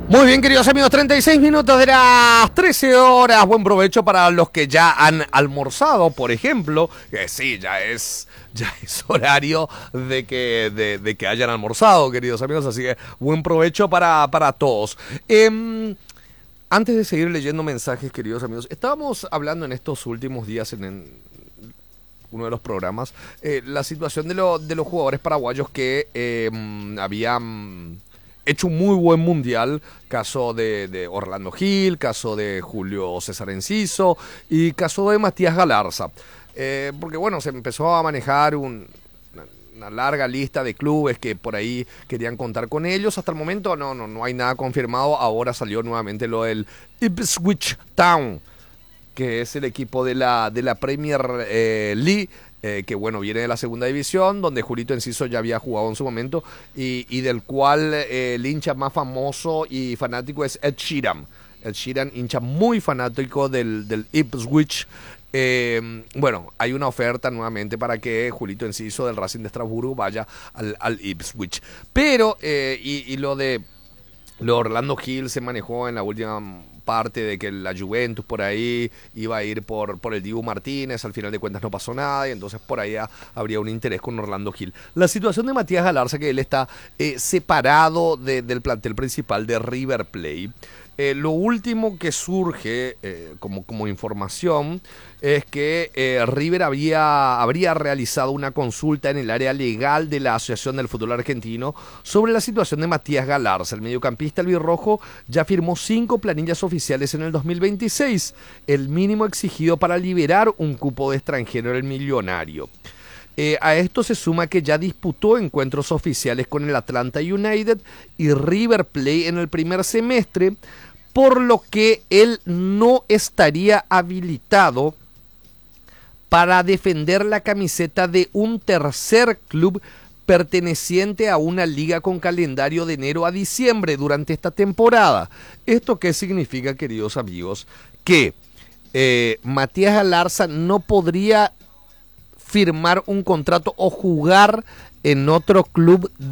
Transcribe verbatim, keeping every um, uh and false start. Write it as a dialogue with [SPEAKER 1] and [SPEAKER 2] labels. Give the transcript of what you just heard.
[SPEAKER 1] Muy bien, queridos amigos, treinta y seis minutos de las trece horas. Buen provecho para los que ya han almorzado, por ejemplo. Que sí, ya es, ya es horario de que, de, de que hayan almorzado, queridos amigos. Así que buen provecho para, para todos. Eh, antes de seguir leyendo mensajes, queridos amigos, estábamos hablando en estos últimos días en, en uno de los programas, eh, la situación de, lo, de los jugadores paraguayos que eh, habían hecho un muy buen mundial, caso de, de Orlando Gil, caso de Julio César Enciso y caso de Matías Galarza. Eh, porque bueno, se empezó a manejar un, una, una larga lista de clubes que por ahí querían contar con ellos. Hasta el momento no, no, no hay nada confirmado. Ahora salió nuevamente lo del Ipswich Town, que es el equipo de la, de la Premier eh, League, eh, que bueno, viene de la segunda división, donde Julito Enciso ya había jugado en su momento, y, y del cual eh, el hincha más famoso y fanático es Ed Sheeran. Ed Sheeran, hincha muy fanático del, del Ipswich. Eh, bueno, hay una oferta nuevamente para que Julito Enciso del Racing de Estrasburgo vaya al, al Ipswich. Pero, eh, y, y lo de lo Orlando Gil se manejó en la última parte de que la Juventus por ahí iba a ir por, por el Dibu Martínez, al final de cuentas no pasó nada y entonces por ahí habría un interés con Orlando Gil. La situación de Matías Galarza, que él está eh, separado de, del plantel principal de River Plate. Eh, lo último que surge eh, como, como información es que eh, River había, habría realizado una consulta en el área legal de la Asociación del Fútbol Argentino sobre la situación de Matías Galarza. El mediocampista albirrojo ya firmó cinco planillas oficiales en el dos mil veintiséis, el mínimo exigido para liberar un cupo de extranjero en el Millonario. Eh, a esto se suma que ya disputó encuentros oficiales con el Atlanta United y River Plate en el primer semestre, por lo que él no estaría habilitado para defender la camiseta de un tercer club perteneciente a una liga con calendario de enero a diciembre durante esta temporada. ¿Esto qué significa, queridos amigos? Que eh, Matías Galarza no podría firmar un contrato o jugar en otro club